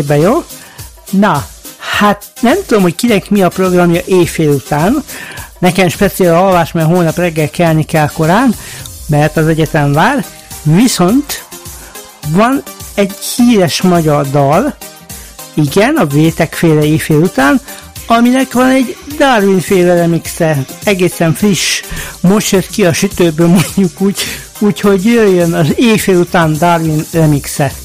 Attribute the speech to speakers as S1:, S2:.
S1: Jó? Na, hát nem tudom, hogy kinek mi a programja éjfél után. Nekem speciál alvás, mert holnap reggel kelni kell korán, mert az egyetem vár. Viszont van egy híres magyar dal, igen, a Vétek-féle éjfél után, aminek van egy Darwin-féle remixe, egészen friss, most jött ki a sütőből mondjuk úgy, úgyhogy jöjjön az éjfél után Darwin remixe.